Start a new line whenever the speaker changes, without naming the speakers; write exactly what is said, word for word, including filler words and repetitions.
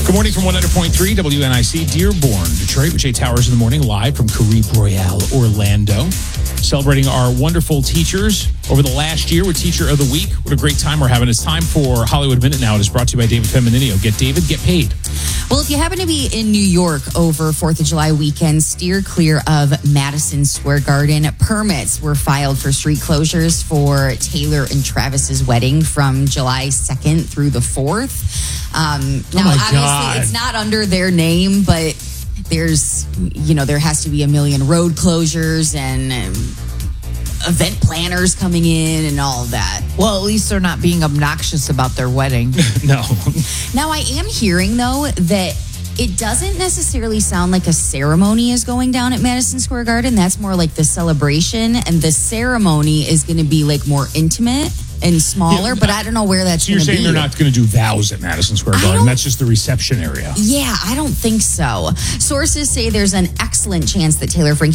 Good morning from one hundred point three W N I C, Dearborn, Detroit, with Jay Towers in the morning, live from Caribe Royale, Orlando. Celebrating our wonderful teachers over the last year with Teacher of the Week. What a great time we're having. It's time for Hollywood Minute now. It is brought to you by David Femininio. Get David, get paid.
Well, if you happen to be in New York over fourth of July weekend, steer clear of Madison Square Garden. Permits were filed for street closures for Taylor and Travis's wedding from July second through the fourth. Um, now,
oh my
obviously,
God.
It's not under their name, but there's, you know, there has to be a million road closures and um, event planners coming in and all of that.
Well, at least they're not being obnoxious about their wedding.
No.
Now, I am hearing, though, that it doesn't necessarily sound like a ceremony is going down at Madison Square Garden. That's more like the celebration, and the ceremony is going to be like more intimate and smaller, yeah, but I don't know where that's
so
going to be.
You're saying they're not going to do vows at Madison Square Garden? That's just the reception area.
Yeah, I don't think so. Sources say there's an excellent chance that Taylor Frank